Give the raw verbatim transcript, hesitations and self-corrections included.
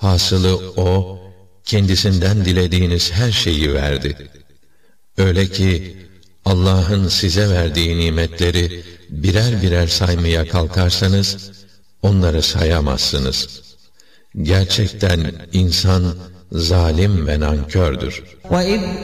Hasılı O, kendisinden dilediğiniz her şeyi verdi. Öyle ki, Allah'ın size verdiği nimetleri birer birer saymaya kalkarsanız, onları sayamazsınız. Gerçekten insan zalim ve nankördür.